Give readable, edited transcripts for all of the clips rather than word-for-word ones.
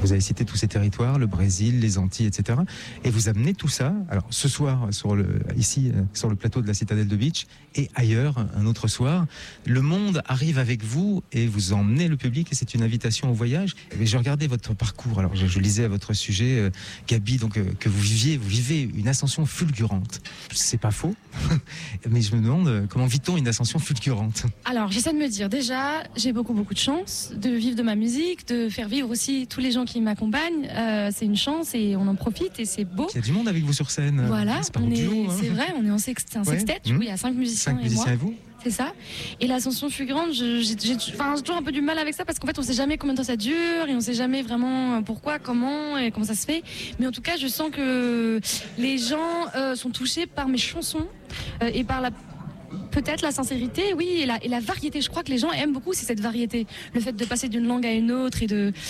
Vous avez cité tous ces territoires, le Brésil, les Antilles, etc. Et vous amenez tout ça, alors ce soir, ici, sur le plateau de la Citadelle de Beach, et ailleurs, un autre soir. Le monde arrive avec vous et vous emmenez le public, et c'est une invitation au voyage. Et je regardais votre parcours, alors je lisais à votre sujet, Gaby, donc, que vous vivez une ascension fulgurante. C'est pas faux, mais je me demande comment vit-on une ascension fulgurante? Alors, j'essaie de me dire, déjà, j'ai beaucoup de chance de vivre de ma musique, de faire vivre aussi tous les gens qui m'accompagnent. C'est une chance et on en profite et c'est beau. Il y a du monde avec vous sur scène. Voilà, c'est pas un duo, hein. C'est vrai, on est en sextet, du coup, il y a 5 musiciens et moi. Et vous? C'est ça. Et l'ascension fulgurante, j'ai toujours un peu du mal avec ça parce qu'en fait, on sait jamais combien de temps ça dure et on sait jamais vraiment pourquoi, comment et comment ça se fait. Mais en tout cas, je sens que les gens sont touchés par mes chansons et par peut-être la sincérité, oui, et la variété. Je crois que les gens aiment beaucoup, c'est cette variété. Le fait de passer d'une langue à une autre et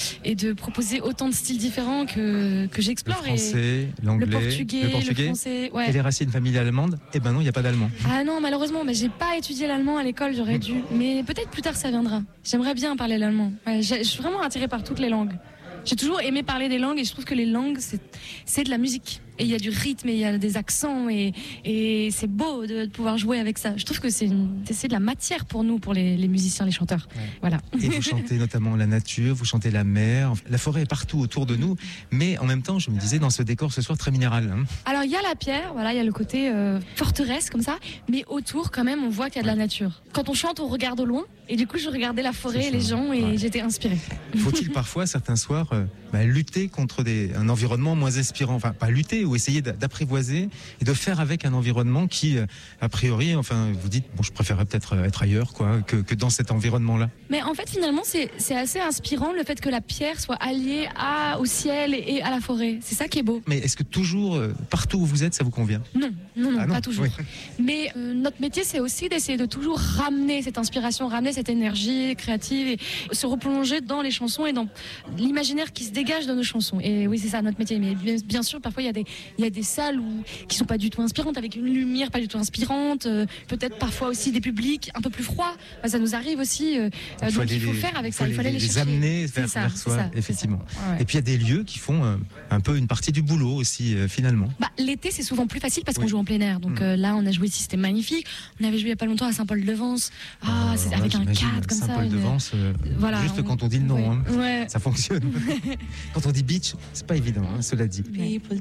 de proposer autant de styles différents que j'explore. Le français, l'anglais, le portugais, le français, ouais. Et les racines familiales allemandes, eh ben non, il n'y a pas d'allemand. Ah non, malheureusement, j'ai pas étudié l'allemand à l'école, j'aurais dû. Mais peut-être plus tard ça viendra. J'aimerais bien parler l'allemand. Je suis vraiment attirée par toutes les langues. J'ai toujours aimé parler des langues et je trouve que les langues, c'est de la musique. Et il y a du rythme et il y a des accents et c'est beau de pouvoir jouer avec ça. Je trouve que c'est de la matière pour nous, pour les musiciens, les chanteurs. Ouais. Voilà. Et vous chantez notamment la nature, vous chantez la mer. La forêt est partout autour de nous. Mais en même temps, je me disais, dans ce décor ce soir très minéral. Hein. Alors, il y a la pierre, voilà, il y a le côté forteresse comme ça. Mais autour, quand même, on voit qu'il y a de la nature. Quand on chante, on regarde au loin. Et du coup, je regardais la forêt, les gens et j'étais inspirée. Faut-il parfois, certains soirs, lutter contre un environnement moins inspirant? Enfin, pas lutter, ou essayer d'apprivoiser et de faire avec un environnement qui, a priori, enfin, vous dites, bon, je préférerais peut-être être ailleurs, quoi, que dans cet environnement-là. Mais en fait, finalement, c'est assez inspirant le fait que la pierre soit alliée au ciel et à la forêt. C'est ça qui est beau. Mais est-ce que toujours, partout où vous êtes, ça vous convient? Non, pas toujours. Oui. Mais notre métier, c'est aussi d'essayer de toujours ramener cette inspiration, ramener cette énergie créative et se replonger dans les chansons et dans l'imaginaire qui se dégage de nos chansons. Et oui, c'est ça notre métier. Mais bien sûr, parfois, il y a des salles qui sont pas du tout inspirantes, avec une lumière pas du tout inspirante, peut-être parfois aussi des publics un peu plus froids. Ça nous arrive aussi. Donc il faut faire avec ça. Il fallait les amener vers soi, effectivement. Ouais. Et puis il y a des lieux qui font un peu une partie du boulot aussi, finalement. L'été, c'est souvent plus facile parce qu'on joue en plein air. Donc là, on a joué ici, c'était magnifique. On avait joué il y a pas longtemps à Saint-Paul-de-Vence. C'est avec un cadre comme ça. Saint-Paul-de-Vence, juste quand on dit le nom, ça fonctionne. Quand on dit beach, c'est pas évident, cela dit. People